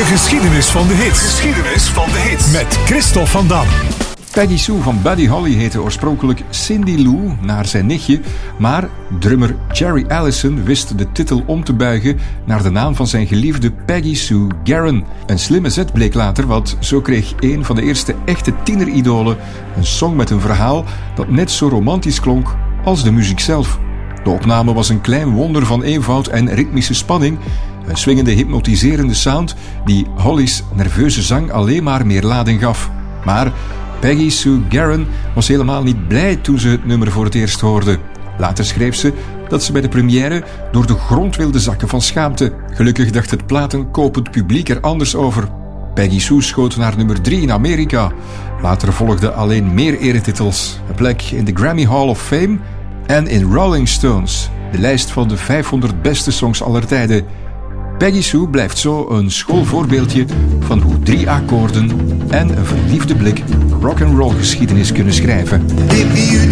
De geschiedenis van de hits. Geschiedenis van de hits. Met Christophe van Dam. Peggy Sue van Buddy Holly heette oorspronkelijk Cindy Lou, naar zijn nichtje, maar drummer Jerry Allison wist de titel om te buigen naar de naam van zijn geliefde Peggy Sue Gerron. Een slimme zet bleek later, want zo kreeg een van de eerste echte tieneridolen een song met een verhaal dat net zo romantisch klonk als de muziek zelf. De opname was een klein wonder van eenvoud en ritmische spanning, een swingende hypnotiserende sound die Holly's nerveuze zang alleen maar meer lading gaf. Maar Peggy Sue Gerron was helemaal niet blij toen ze het nummer voor het eerst hoorde. Later schreef ze dat ze bij de première door de grond wilde zakken van schaamte. Gelukkig dacht het platenkopend publiek er anders over. Peggy Sue schoot naar nummer 3 in Amerika. Later volgden alleen meer eretitels, een plek in de Grammy Hall of Fame en in Rolling Stones, de lijst van de 500 beste songs aller tijden. Peggy Sue blijft zo een schoolvoorbeeldje van hoe 3 akkoorden en een verliefde blik rock'n'roll geschiedenis kunnen schrijven.